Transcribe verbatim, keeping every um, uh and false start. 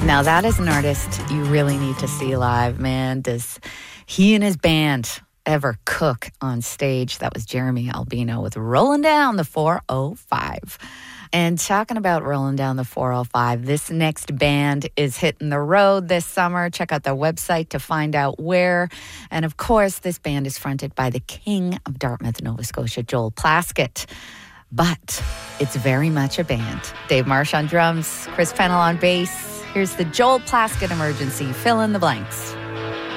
Now that is an artist you really need to see live, man. Does he and his band ever cook on stage? That was Jeremy Albino with Rolling Down the four oh five. And talking about Rolling Down the four oh five, this next band is hitting the road this summer. Check out their website to find out where. And of course, this band is fronted by the king of Dartmouth, Nova Scotia, Joel Plaskett. But it's very much a band. Dave Marsh on drums, Chris Pennell on bass. Here's the Joel Plaskett Emergency. Fill in the blanks.